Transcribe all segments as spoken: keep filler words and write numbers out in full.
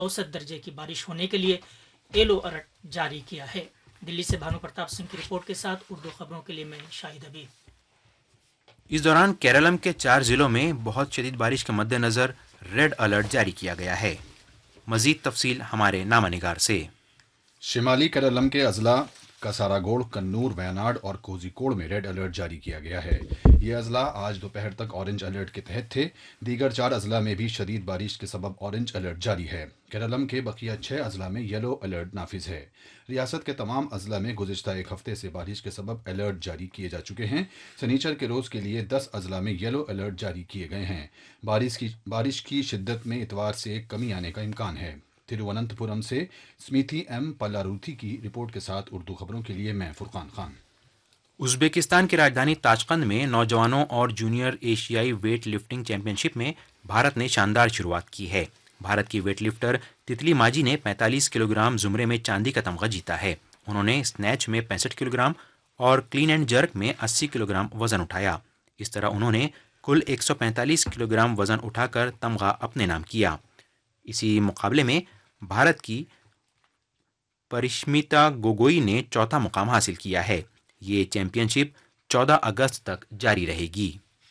औसत दर्जे की बारिश होने के लिए येलो अलर्ट जारी किया है। दिल्ली से भानु प्रताप सिंह की रिपोर्ट के साथ उर्दू खबरों के लिए मैं शाहिद हबीब। इस दौरान केरलम के चार जिलों में बहुत शदीद बारिश के मद्देनजर रेड अलर्ट जारी किया गया है। मजीद तफसील हमारे नामानिगार से। शिमाली केरलम के अजला कासारागोड़, कन्नूर, वयनाड और कोझिकोड में रेड अलर्ट जारी किया गया है। ये अजला आज दोपहर तक ऑरेंज अलर्ट के तहत थे। दीगर चार अजला में भी शदीद बारिश के सबब ऑरेंज अलर्ट जारी है। केरलम के बकिया छः अजला में येलो अलर्ट नाफिज है। रियासत के तमाम अजला में गुज़िश्ता एक हफ्ते से बारिश के सबब अलर्ट जारी किए जा चुके हैं। सनीचर के रोज़ के लिए दस अजला में येलो अलर्ट जारी किए गए हैं। बारिश की बारिश की शिद्दत में इतवार से कमी आने का इम्कान है। तिरुवनंतपुरम से स्मिति एम पल्लारुथी की रिपोर्ट के साथ उर्दू खबरों के लिए मैं फुरकान खान। उज़्बेकिस्तान की राजधानी ताशकंद में नौजवानों और जूनियर एशियाई वेट लिफ्टिंग चैंपियनशिप में भारत ने शानदार शुरुआत की है। भारत की वेट लिफ्टर तितली माजी ने पैंतालीस किलोग्राम जुमरे में चांदी का तमगा जीता है। उन्होंने स्नैच में पैंसठ किलोग्राम और क्लीन एंड जर्क में अस्सी किलोग्राम वजन उठाया। इस तरह उन्होंने कुल एक सौ पैंतालीस किलोग्राम वजन उठाकर तमगा अपने नाम किया। इसी मुकाबले में भारत की परिश्मिता गोगोई ने चौथा मुकाम हासिल किया है। ये चैंपियनशिप चौदह अगस्त तक जारी रहेगी।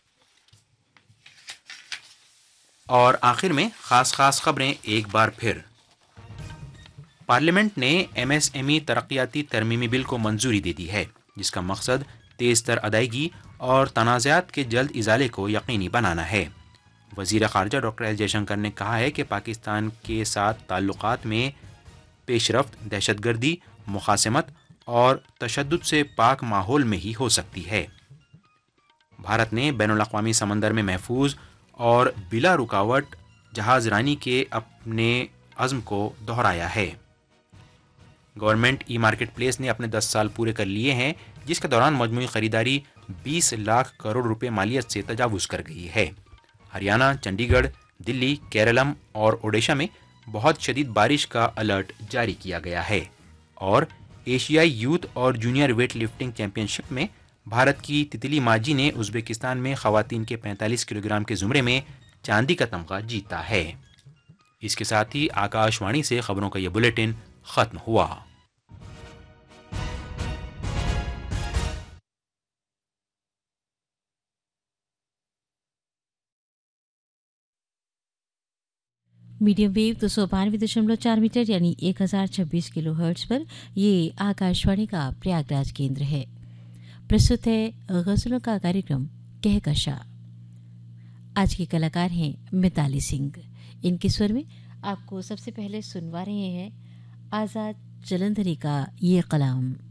और आखिर में खास खास खबरें एक बार फिर। पार्लियामेंट ने एमएसएमई तरक्याती तरमीमी बिल को मंजूरी दे दी है, जिसका मकसद तेज तर अदायगी और तनाज़ात के जल्द इजाले को यकीनी बनाना है। वज़ीर ख़ारजा डॉक्टर एस जयशंकर ने कहा है कि पाकिस्तान के साथ ताल्लुकात में पेशरफ्त दहशतगर्दी, मुखासमत और तशद्दुद से पाक माहौल में ही हो सकती है। भारत ने बैनुल अक़वामी समंदर में महफूज और बिला रुकावट जहाज़ रानी के अपने अज़्म को दोहराया है। गवर्नमेंट ई मार्केट प्लेस ने अपने दस साल पूरे कर लिए हैं, जिसके दौरान मजमूई ख़रीदारी बीस लाख करोड़ रुपए मालियत से तजावुज़ कर गई है। हरियाणा, चंडीगढ़, दिल्ली, केरलम और ओडिशा में बहुत शदीद बारिश का अलर्ट जारी किया गया है। और एशियाई यूथ और जूनियर वेट लिफ्टिंग चैंपियनशिप में भारत की तितली माजी ने उज़्बेकिस्तान में ख़वातीन के पैंतालीस किलोग्राम के ज़ुमरे में चांदी का तमगा जीता है। इसके साथ ही आकाशवाणी से खबरों का यह बुलेटिन ख़त्म हुआ। मीडियम वेव दो सौ बानवे दशमलव चार मीटर यानी एक हज़ार छब्बीस किलो हर्ट्ज पर ये आकाशवाणी का प्रयागराज केंद्र है। प्रस्तुत है गज़लों का कार्यक्रम कहकशा। आज के कलाकार हैं मिताली सिंह। इनके स्वर में आपको सबसे पहले सुनवा रहे हैं आज़ाद जलंधरी का ये कलाम।